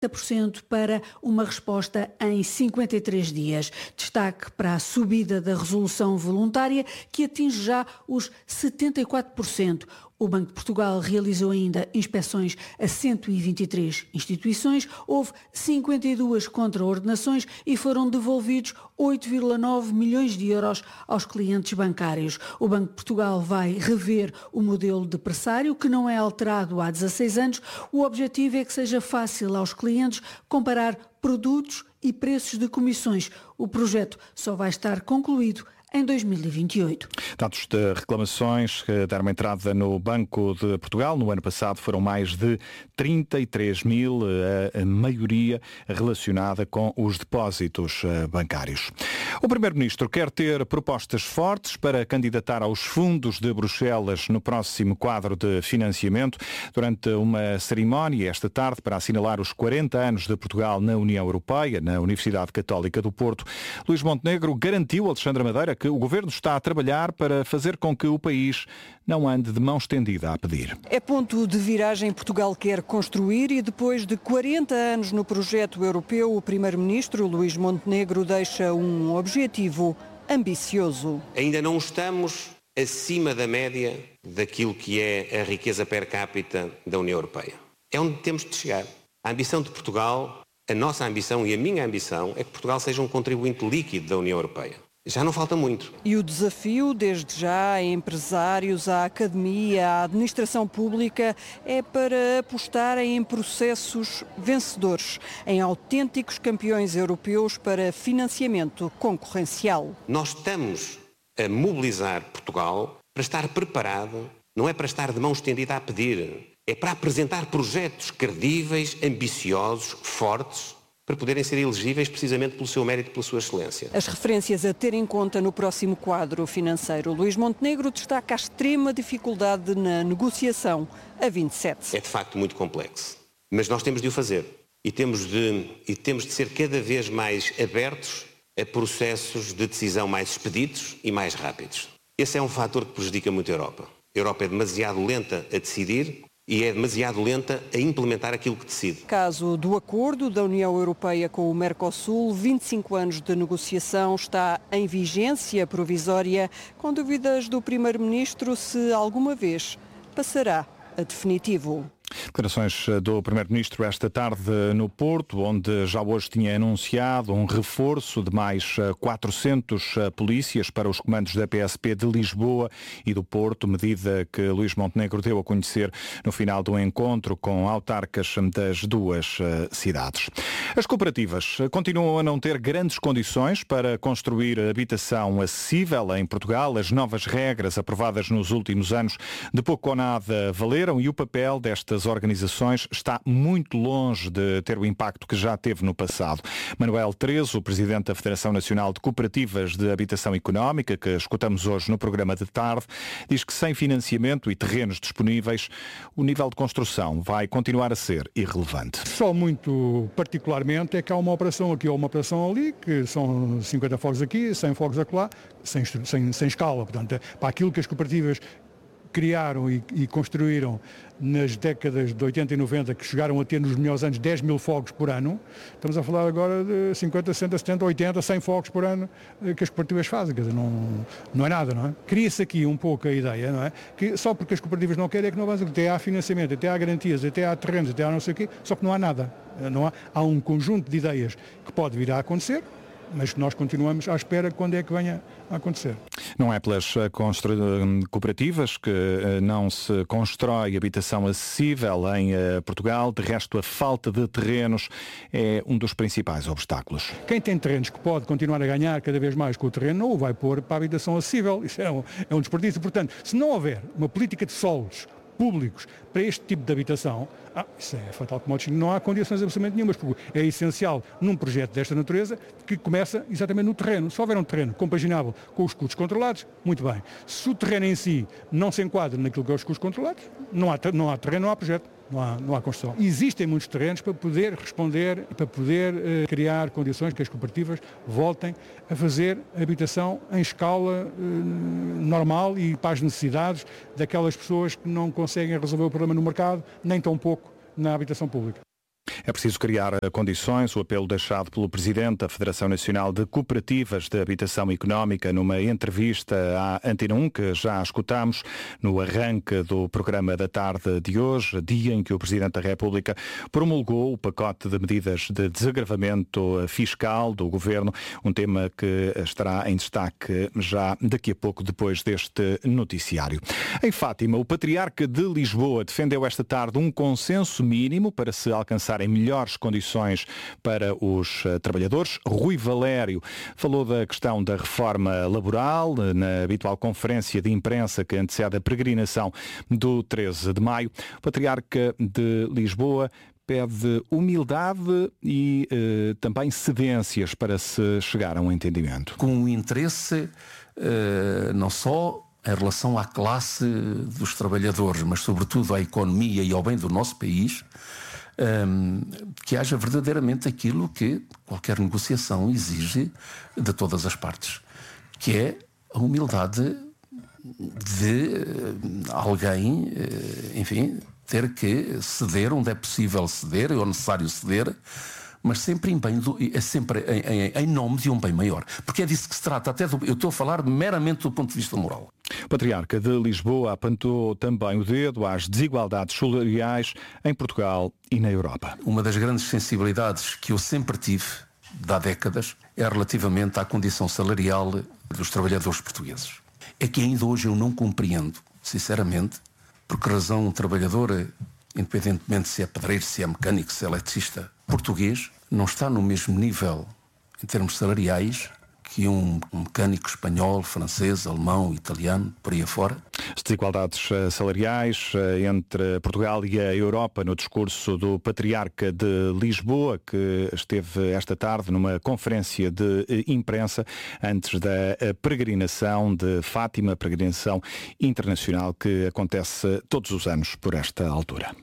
40% para uma resposta em 53 dias. Destaque para a subida da resolução voluntária, que atinge já os 74%. O Banco de Portugal realizou ainda inspeções a 123 instituições, houve 52 contraordenações e foram devolvidos 8,9 milhões de euros aos clientes bancários. O Banco de Portugal vai rever o modelo de pressário, que não é alterado há 16 anos. O objetivo é que seja fácil aos clientes comparar produtos e preços de comissões. O projeto só vai estar concluído em 2028. Dados de reclamações que deram entrada no Banco de Portugal. No ano passado foram mais de 33 mil, a maioria relacionada com os depósitos bancários. O Primeiro-Ministro quer ter propostas fortes para candidatar aos fundos de Bruxelas no próximo quadro de financiamento. Durante uma cerimónia esta tarde para assinalar os 40 anos de Portugal na União Europeia, na Universidade Católica do Porto, Luís Montenegro garantiu a Alexandra Madeira que o Governo está a trabalhar para fazer com que o país não ande de mão estendida a pedir. É ponto de viragem. Portugal quer construir e depois de 40 anos no projeto europeu, o Primeiro-Ministro Luís Montenegro deixa um objetivo ambicioso. Ainda não estamos acima da média daquilo que é a riqueza per capita da União Europeia. É onde temos de chegar. A ambição de Portugal, a nossa ambição e a minha ambição é que Portugal seja um contribuinte líquido da União Europeia. Já não falta muito. E o desafio, desde já, a empresários, à academia, à administração pública, é para apostarem em processos vencedores, em autênticos campeões europeus para financiamento concorrencial. Nós estamos a mobilizar Portugal para estar preparado, não é para estar de mão estendida a pedir, é para apresentar projetos credíveis, ambiciosos, fortes, para poderem ser elegíveis precisamente pelo seu mérito e pela sua excelência. As referências a ter em conta no próximo quadro financeiro. Luís Montenegro destaca a extrema dificuldade na negociação a 27. É de facto muito complexo, mas nós temos de o fazer e temos de ser cada vez mais abertos a processos de decisão mais expeditos e mais rápidos. Esse é um fator que prejudica muito a Europa. A Europa é demasiado lenta a decidir e é demasiado lenta a implementar aquilo que decide. Caso do acordo da União Europeia com o Mercosul, 25 anos de negociação, está em vigência provisória, com dúvidas do Primeiro-Ministro se alguma vez passará a definitivo. Declarações do Primeiro-Ministro esta tarde no Porto, onde já hoje tinha anunciado um reforço de mais 400 polícias para os comandos da PSP de Lisboa e do Porto, medida que Luís Montenegro deu a conhecer no final do encontro com autarcas das duas cidades. As cooperativas continuam a não ter grandes condições para construir habitação acessível em Portugal. As novas regras aprovadas nos últimos anos de pouco ou nada valeram e o papel destas organizações está muito longe de ter o impacto que já teve no passado. Manuel Trezo, o presidente da Federação Nacional de Cooperativas de Habitação Económica, que escutamos hoje no programa de tarde, diz que sem financiamento e terrenos disponíveis, o nível de construção vai continuar a ser irrelevante. Só muito particularmente é que há uma operação aqui ou uma operação ali, que são 50 fogos aqui, 100 fogos acolá, sem escala. Portanto, para aquilo que as cooperativas criaram e construíram nas décadas de 80 e 90, que chegaram a ter nos melhores anos 10 mil fogos por ano, estamos a falar agora de 50, 60, 70, 80, 100 fogos por ano que as cooperativas fazem. Quer dizer, não é nada, não é? Cria-se aqui um pouco a ideia, não é? Que só porque as cooperativas não querem é que não avançam. Até há financiamento, até há garantias, até há terrenos, até há não sei o quê, só que não há nada. Há um conjunto de ideias que pode vir a acontecer, mas nós continuamos à espera quando é que venha a acontecer. Não é pelas cooperativas que não se constrói habitação acessível em Portugal. De resto, a falta de terrenos é um dos principais obstáculos. Quem tem terrenos que pode continuar a ganhar cada vez mais com o terreno, não o vai pôr para a habitação acessível. Isso é um desperdício. Portanto, se não houver uma política de solos públicos para este tipo de habitação, isso é fatal como não há condições absolutamente nenhumas, porque é essencial num projeto desta natureza que começa exatamente no terreno. Se houver um terreno compaginável com os custos controlados, muito bem. Se o terreno em si não se enquadra naquilo que é os custos controlados, não há terreno, não há projeto. Não há construção. Existem muitos terrenos para poder responder e para poder criar condições que as cooperativas voltem a fazer habitação em escala normal e para as necessidades daquelas pessoas que não conseguem resolver o problema no mercado, nem tão pouco na habitação pública. É preciso criar condições, o apelo deixado pelo Presidente da Federação Nacional de Cooperativas de Habitação Económica numa entrevista à Antena 1, que já escutámos no arranque do programa da tarde de hoje, dia em que o Presidente da República promulgou o pacote de medidas de desagravamento fiscal do Governo, um tema que estará em destaque já daqui a pouco, depois deste noticiário. Em Fátima, o Patriarca de Lisboa defendeu esta tarde um consenso mínimo para se alcançarem melhores condições para os trabalhadores. Rui Valério falou da questão da reforma laboral na habitual conferência de imprensa que antecede a peregrinação do 13 de maio. O Patriarca de Lisboa pede humildade e também cedências para se chegar a um entendimento. Com um interesse não só em relação à classe dos trabalhadores, mas sobretudo à economia e ao bem do nosso país, que haja verdadeiramente aquilo que qualquer negociação exige de todas as partes, que é a humildade de alguém, enfim, ter que ceder onde é possível ceder, ou necessário ceder, mas sempre em nome de um bem maior. Porque é disso que se trata, eu estou a falar meramente do ponto de vista moral. O Patriarca de Lisboa apontou também o dedo às desigualdades salariais em Portugal e na Europa. Uma das grandes sensibilidades que eu sempre tive, há décadas, é relativamente à condição salarial dos trabalhadores portugueses. É que ainda hoje eu não compreendo, sinceramente, por que razão um trabalhador, independentemente se é pedreiro, se é mecânico, se é eletricista, português, não está no mesmo nível em termos salariais que um mecânico espanhol, francês, alemão, italiano, por aí afora. As desigualdades salariais entre Portugal e a Europa no discurso do Patriarca de Lisboa, que esteve esta tarde numa conferência de imprensa antes da peregrinação de Fátima, peregrinação internacional que acontece todos os anos por esta altura.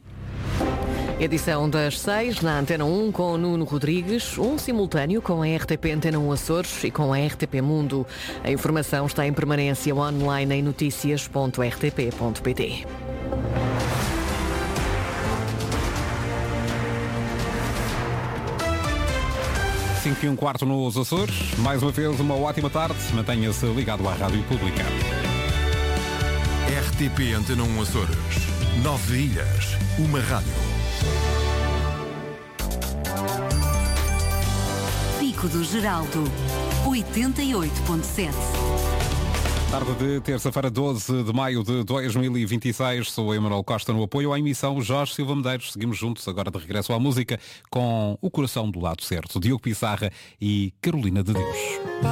Edição das 6 na Antena 1 com Nuno Rodrigues, um simultâneo com a RTP Antena 1 Açores e com a RTP Mundo. A informação está em permanência online em noticias.rtp.pt. 5:15 nos Açores. Mais uma vez, uma ótima tarde. Mantenha-se ligado à Rádio Pública. RTP Antena 1 Açores. 9 ilhas, uma rádio. Pico do Geraldo, 88.7. Tarde de terça-feira, 12 de maio de 2026. Sou Emanuel Costa no apoio à emissão Jorge Silva Medeiros. Seguimos juntos agora de regresso à música com o coração do lado certo. Diogo Pissarra e Carolina de Deus.